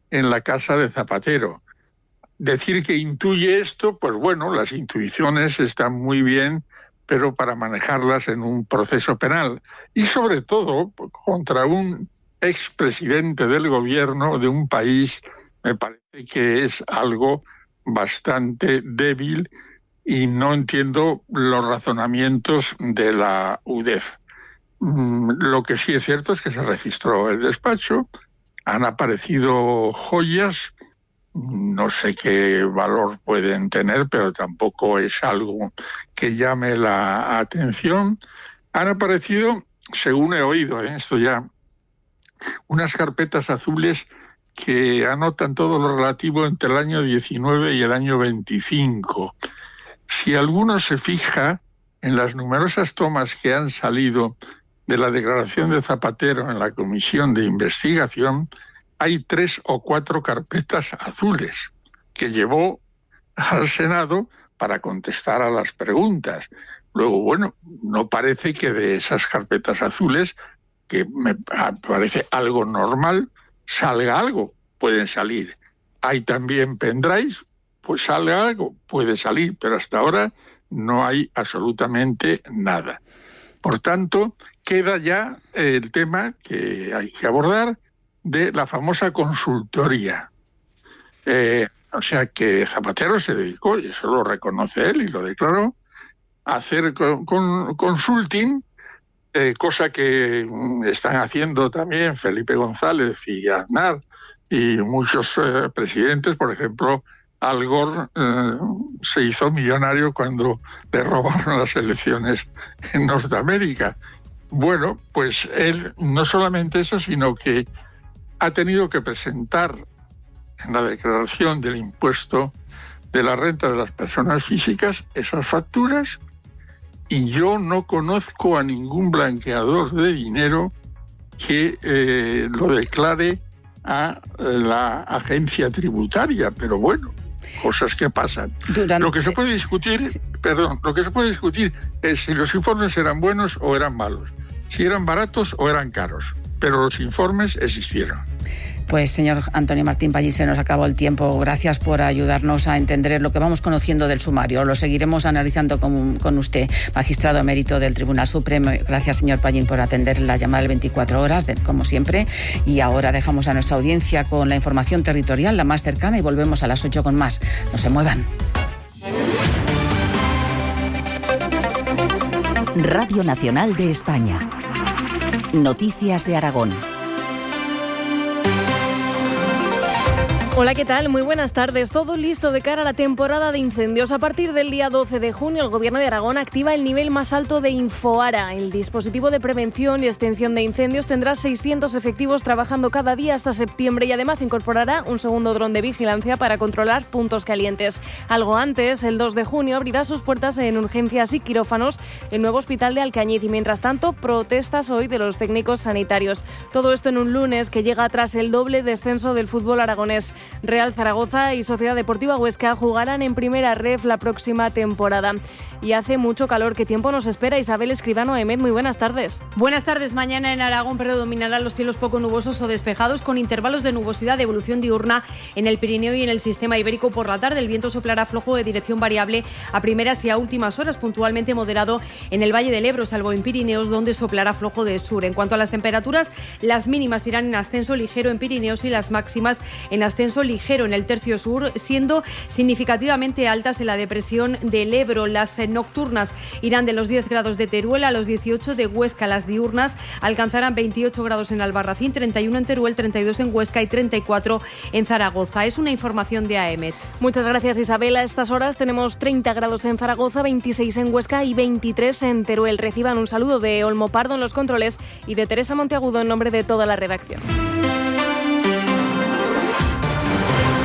en la casa de Zapatero. Decir que intuye esto, pues bueno, las intuiciones están muy bien, pero para manejarlas en un proceso penal. Y sobre todo contra un expresidente del gobierno de un país, me parece que es algo bastante débil y no entiendo los razonamientos de la UDEF. Lo que sí es cierto es que se registró el despacho, han aparecido joyas, no sé qué valor pueden tener, pero tampoco es algo que llame la atención. Han aparecido, según he oído, esto ya, unas carpetas azules que anotan todo lo relativo entre el año 19 y el año 25. Si alguno se fija en las numerosas tomas que han salido de la declaración de Zapatero en la comisión de investigación, hay 3 o 4 carpetas azules que llevó al Senado para contestar a las preguntas. Luego, bueno, no parece que de esas carpetas azules, que me parece algo normal, salga algo. Pueden salir. Hay también pendrives, pues sale algo, puede salir, pero hasta ahora no hay absolutamente nada. Por tanto, queda ya el tema que hay que abordar de la famosa consultoría. O sea que Zapatero se dedicó, y eso lo reconoce él y lo declaró, a hacer consulting, cosa que están haciendo también Felipe González y Aznar y muchos presidentes. Por ejemplo, Al Gore se hizo millonario cuando le robaron las elecciones en Norteamérica. Bueno, pues él no solamente eso, sino que ha tenido que presentar en la declaración del impuesto de la renta de las personas físicas esas facturas, y yo no conozco a ningún blanqueador de dinero que lo declare a la agencia tributaria, pero bueno, cosas que pasan. Lo que se puede discutir, lo que se puede discutir es si los informes eran buenos o eran malos, si eran baratos o eran caros, pero los informes existieron. Pues señor Antonio Martín Pallín, se nos acabó el tiempo. Gracias por ayudarnos a entender lo que vamos conociendo del sumario. Lo seguiremos analizando con usted, magistrado emérito del Tribunal Supremo. Gracias, señor Pallín, por atender la llamada del 24 horas, como siempre. Y ahora dejamos a nuestra audiencia con la información territorial, la más cercana, y volvemos a las 8 con más. No se muevan. Radio Nacional de España. Noticias de Aragón. Hola, ¿qué tal? Muy buenas tardes. Todo listo de cara a la temporada de incendios. A partir del día 12 de junio, el Gobierno de Aragón activa el nivel más alto de Infoara. El dispositivo de prevención y extinción de incendios tendrá 600 efectivos trabajando cada día hasta septiembre, y además incorporará un segundo dron de vigilancia para controlar puntos calientes. Algo antes, el 2 de junio, abrirá sus puertas en urgencias y quirófanos el nuevo hospital de Alcañiz, y mientras tanto, protestas hoy de los técnicos sanitarios. Todo esto en un lunes que llega tras el doble descenso del fútbol aragonés. Real Zaragoza y Sociedad Deportiva Huesca jugarán en primera ref la próxima temporada. Y hace mucho calor. ¿Qué tiempo nos espera? Isabel Escribano, EMET, muy buenas tardes. Buenas tardes. Mañana en Aragón predominarán los cielos poco nubosos o despejados, con intervalos de nubosidad de evolución diurna en el Pirineo y en el sistema ibérico. Por la tarde el viento soplará flojo de dirección variable a primeras y a últimas horas, puntualmente moderado en el Valle del Ebro, salvo en Pirineos, donde soplará flojo de sur. En cuanto a las temperaturas, las mínimas irán en ascenso ligero en Pirineos y las máximas en ascenso ligero en el tercio sur, siendo significativamente altas en la depresión del Ebro. Las nocturnas irán de los 10 grados de Teruel a los 18 de Huesca. Las diurnas alcanzarán 28 grados en Albarracín, 31 en Teruel, 32 en Huesca y 34 en Zaragoza. Es una información de AEMET. Muchas gracias, Isabel. A estas horas tenemos 30 grados en Zaragoza, 26 en Huesca y 23 en Teruel. Reciban un saludo de Olmo Pardo en los controles y de Teresa Monteagudo en nombre de toda la redacción.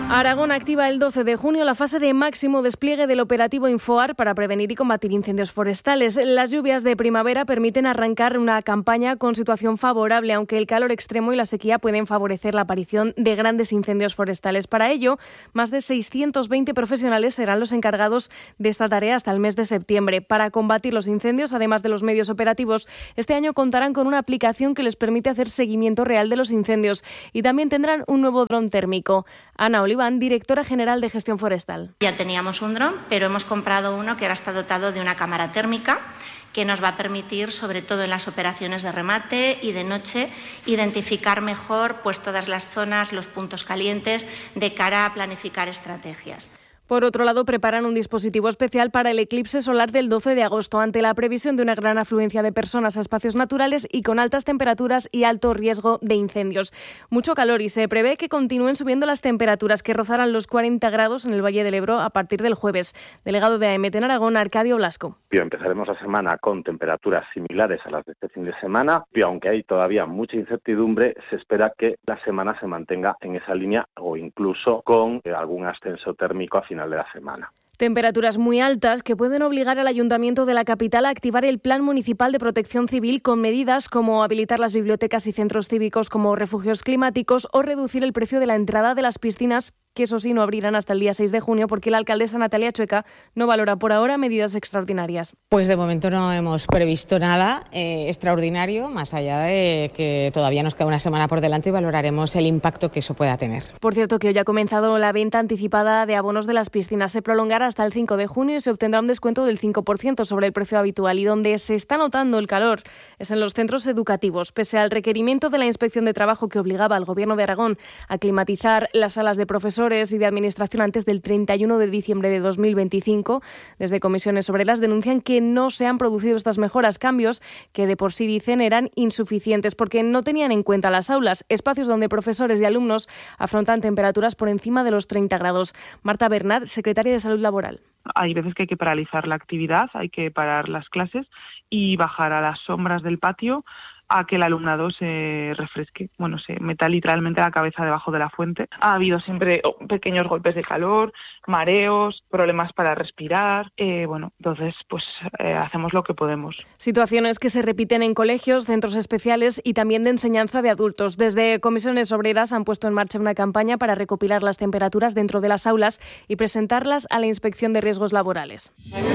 Aragón activa el 12 de junio la fase de máximo despliegue del operativo Infoar para prevenir y combatir incendios forestales. Las lluvias de primavera permiten arrancar una campaña con situación favorable, aunque el calor extremo y la sequía pueden favorecer la aparición de grandes incendios forestales. Para ello, más de 620 profesionales serán los encargados de esta tarea hasta el mes de septiembre. Para combatir los incendios, además de los medios operativos, este año contarán con una aplicación que les permite hacer seguimiento real de los incendios y también tendrán un nuevo dron térmico. Ana Oliván, directora general de Gestión Forestal. Ya teníamos un dron, pero hemos comprado uno que ahora está dotado de una cámara térmica que nos va a permitir, sobre todo en las operaciones de remate y de noche, identificar mejor pues, todas las zonas, los puntos calientes, de cara a planificar estrategias. Por otro lado, preparan un dispositivo especial para el eclipse solar del 12 de agosto, ante la previsión de una gran afluencia de personas a espacios naturales y con altas temperaturas y alto riesgo de incendios. Mucho calor y se prevé que continúen subiendo las temperaturas, que rozarán los 40 grados en el Valle del Ebro a partir del jueves. Delegado de AEMET en Aragón, Arcadio Blasco. Empezaremos la semana con temperaturas similares a las de este fin de semana, y aunque hay todavía mucha incertidumbre, se espera que la semana se mantenga en esa línea o incluso con algún ascenso térmico a final de la semana. Temperaturas muy altas que pueden obligar al Ayuntamiento de la capital a activar el Plan Municipal de Protección Civil con medidas como habilitar las bibliotecas y centros cívicos como refugios climáticos o reducir el precio de la entrada de las piscinas, que eso sí no abrirán hasta el día 6 de junio porque la alcaldesa Natalia Chueca no valora por ahora medidas extraordinarias. Pues de momento no hemos previsto nada extraordinario, más allá de que todavía nos queda una semana por delante y valoraremos el impacto que eso pueda tener. Por cierto, que hoy ha comenzado la venta anticipada de abonos de las piscinas. Se prolongará hasta el 5 de junio y se obtendrá un descuento del 5% sobre el precio habitual. Y donde se está notando el calor es en los centros educativos. Pese al requerimiento de la Inspección de Trabajo que obligaba al Gobierno de Aragón a climatizar las salas de profesores y de administración antes del 31 de diciembre de 2025, desde Comisiones Obreras denuncian que no se han producido estas mejoras, cambios que de por sí dicen eran insuficientes porque no tenían en cuenta las aulas, espacios donde profesores y alumnos afrontan temperaturas por encima de los 30 grados. Marta Bernat, secretaria de Salud Laboral. Hay veces que hay que paralizar la actividad, hay que parar las clases y bajar a las sombras del patio a que el alumnado se refresque, se meta literalmente la cabeza debajo de la fuente. Ha habido siempre pequeños golpes de calor, mareos, problemas para respirar, entonces hacemos lo que podemos. Situaciones que se repiten en colegios, centros especiales y también de enseñanza de adultos. Desde Comisiones Obreras han puesto en marcha una campaña para recopilar las temperaturas dentro de las aulas y presentarlas a la Inspección de Riesgos Laborales.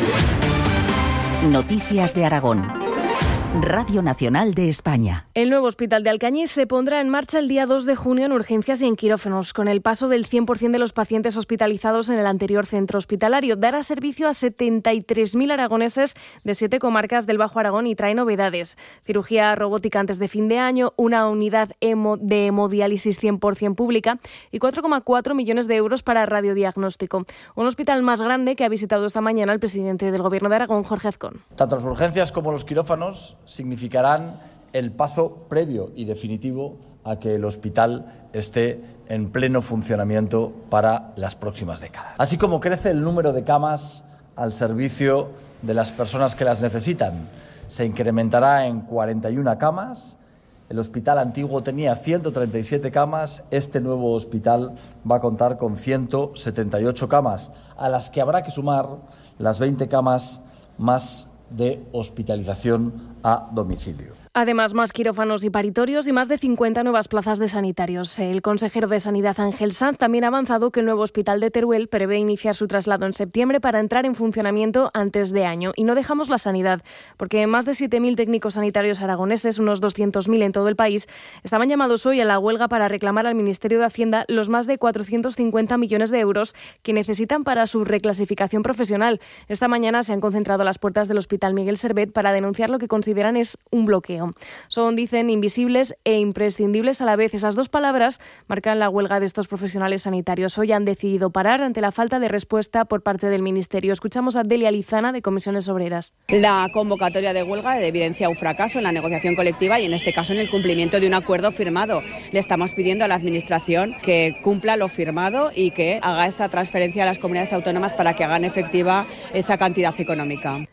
Noticias de Aragón. Radio Nacional de España. El nuevo hospital de Alcañiz se pondrá en marcha el día 2 de junio en urgencias y en quirófanos, con el paso del 100% de los pacientes hospitalizados en el anterior centro hospitalario. Dará servicio a 73.000 aragoneses de 7 comarcas del Bajo Aragón y trae novedades. Cirugía robótica antes de fin de año, una unidad de hemodiálisis 100% pública y 4,4 millones de euros para radiodiagnóstico. Un hospital más grande que ha visitado esta mañana el presidente del Gobierno de Aragón, Jorge Azcón. Tanto las urgencias como los quirófanos significarán el paso previo y definitivo a que el hospital esté en pleno funcionamiento para las próximas décadas. Así como crece el número de camas al servicio de las personas que las necesitan, se incrementará en 41 camas. El hospital antiguo tenía 137 camas, este nuevo hospital va a contar con 178 camas, a las que habrá que sumar las 20 camas más de hospitalización a domicilio. Además, más quirófanos y paritorios y más de 50 nuevas plazas de sanitarios. El consejero de Sanidad, Ángel Sanz, también ha avanzado que el nuevo hospital de Teruel prevé iniciar su traslado en septiembre para entrar en funcionamiento antes de año. Y no dejamos la sanidad, porque más de 7.000 técnicos sanitarios aragoneses, unos 200.000 en todo el país, estaban llamados hoy a la huelga para reclamar al Ministerio de Hacienda los más de 450 millones de euros que necesitan para su reclasificación profesional. Esta mañana se han concentrado a las puertas del Hospital Miguel Servet para denunciar lo que consideran es un bloqueo. Son, dicen, invisibles e imprescindibles a la vez. Esas dos palabras marcan la huelga de estos profesionales sanitarios. Hoy han decidido parar ante la falta de respuesta por parte del Ministerio. Escuchamos a Delia Lizana, de Comisiones Obreras. La convocatoria de huelga evidencia un fracaso en la negociación colectiva y, en este caso, en el cumplimiento de un acuerdo firmado. Le estamos pidiendo a la Administración que cumpla lo firmado y que haga esa transferencia a las comunidades autónomas para que hagan efectiva esa cantidad económica.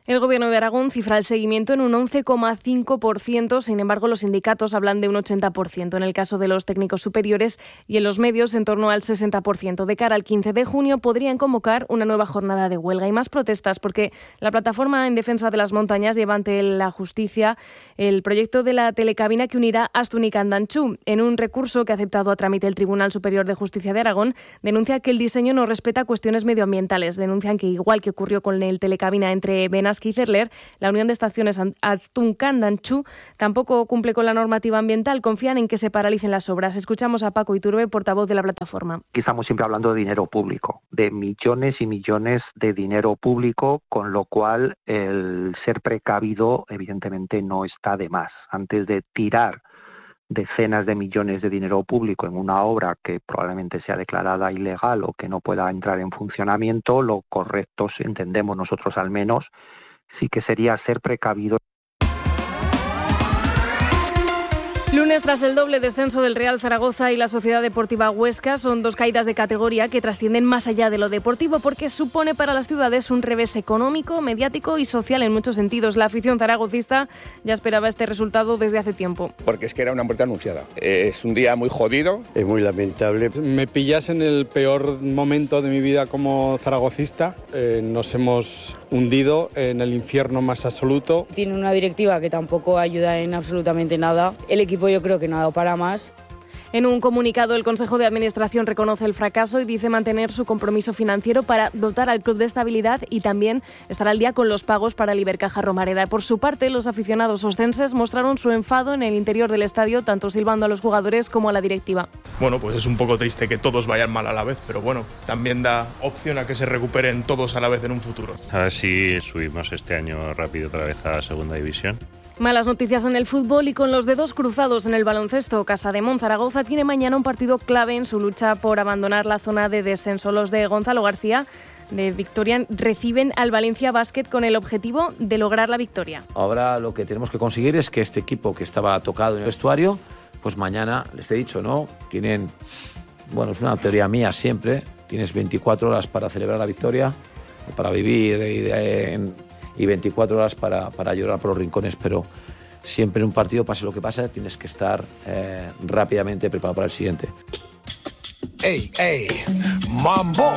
El Gobierno de Aragón cifra el seguimiento en un 11,5%, sin embargo los sindicatos hablan de un 80% en el caso de los técnicos superiores y en los medios en torno al 60%. De cara al 15 de junio podrían convocar una nueva jornada de huelga y más protestas porque la plataforma en defensa de las montañas lleva ante la justicia el proyecto de la telecabina que unirá Astun y Candanchú. En un recurso que ha aceptado a trámite el Tribunal Superior de Justicia de Aragón, denuncia que el diseño no respeta cuestiones medioambientales. Denuncian que, igual que ocurrió con el telecabina entre Benasque y Cerler, la unión de estaciones Astun-Candanchú tampoco cumple con la normativa ambiental. Confían en que se paralicen las obras. Escuchamos a Paco Iturbe, portavoz de la plataforma. Aquí estamos siempre hablando de dinero público, de millones y millones de dinero público, con lo cual el ser precavido evidentemente no está de más. Antes de tirar decenas de millones de dinero público en una obra que probablemente sea declarada ilegal o que no pueda entrar en funcionamiento, lo correcto, entendemos nosotros al menos, sí que sería ser precavido. Lunes tras el doble descenso del Real Zaragoza y la Sociedad Deportiva Huesca, son dos caídas de categoría que trascienden más allá de lo deportivo porque supone para las ciudades un revés económico, mediático y social en muchos sentidos. La afición zaragocista ya esperaba este resultado desde hace tiempo. Porque es que era una muerte anunciada. Es un día muy jodido. Es muy lamentable. Me pillas en el peor momento de mi vida como zaragocista. Nos hemos hundido en el infierno más absoluto. Tiene una directiva que tampoco ayuda en absolutamente nada. El equipo yo creo que no ha dado para más. En un comunicado, el Consejo de Administración reconoce el fracaso y dice mantener su compromiso financiero para dotar al club de estabilidad y también estar al día con los pagos para el Ibercaja Romareda. Por su parte, los aficionados oscenses mostraron su enfado en el interior del estadio, tanto silbando a los jugadores como a la directiva. Bueno, pues es un poco triste que todos vayan mal a la vez, pero bueno, también da opción a que se recuperen todos a la vez en un futuro. A ver si subimos este año rápido otra vez a la segunda división. Malas noticias en el fútbol y con los dedos cruzados en el baloncesto. Casademón Zaragoza tiene mañana un partido clave en su lucha por abandonar la zona de descenso. Los de Gonzalo García de Victoria reciben al Valencia Basket con el objetivo de lograr la victoria. Ahora lo que tenemos que conseguir es que este equipo que estaba tocado en el vestuario, pues mañana, les he dicho, ¿no? Tienen, bueno, es una teoría mía siempre, tienes 24 horas para celebrar la victoria, para vivir y 24 horas para llorar por los rincones, pero siempre en un partido, pase lo que pase, tienes que estar rápidamente preparado para el siguiente. ¡Ey, ey! ¡Mambo!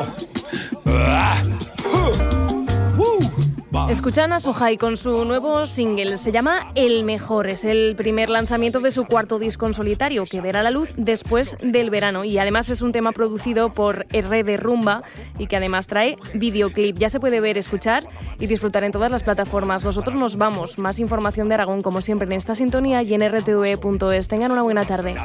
Escuchan a Sohai con su nuevo single, se llama El Mejor. Es el primer lanzamiento de su cuarto disco en solitario, que verá la luz después del verano. Y además es un tema producido por RD Rumba y que además trae videoclip. Ya se puede ver, escuchar y disfrutar en todas las plataformas. Nosotros nos vamos. Más información de Aragón, como siempre, en esta sintonía y en rtv.es. Tengan una buena tarde.